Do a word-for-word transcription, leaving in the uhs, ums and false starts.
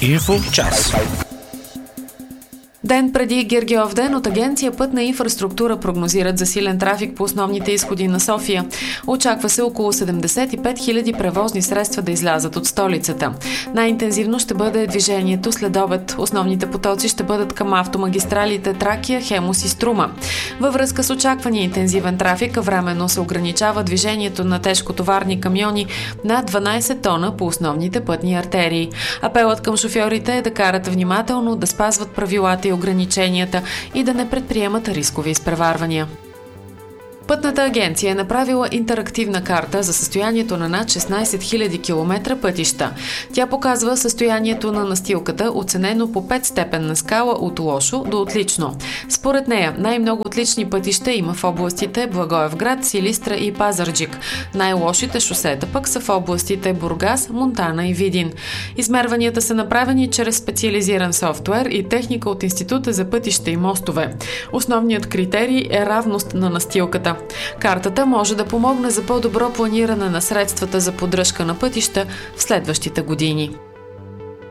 Инфо час. Ден преди Гергьовден от Агенция Пътна инфраструктура прогнозират засилен трафик по основните изходи на София. Очаква се около седемдесет и пет хиляди превозни средства да излязат от столицата. Най-интензивно ще бъде движението след обед. Основните потоци ще бъдат към автомагистралите Тракия, Хемус и Струма. Във връзка с очаквания интензивен трафик, временно се ограничава движението на тежкотоварни камиони над дванадесет тона по основните пътни артерии. Апелът към шофьорите е да карат внимателно, да спазват правилата и ограниченията и да не предприемат рискови изпреварвания. Пътната агенция е направила интерактивна карта за състоянието на над шестнадесет хиляди километра пътища. Тя показва състоянието на настилката, оценено по петстепенна скала от лошо до отлично. Според нея, най-много отлични пътища има в областите Благоевград, Силистра и Пазарджик. Най-лошите шосета пък са в областите Бургас, Монтана и Видин. Измерванията са направени чрез специализиран софтуер и техника от Института за пътища и мостове. Основният критерий е равност на настилката. Картата може да помогне за по-добро планиране на средствата за поддръжка на пътища в следващите години.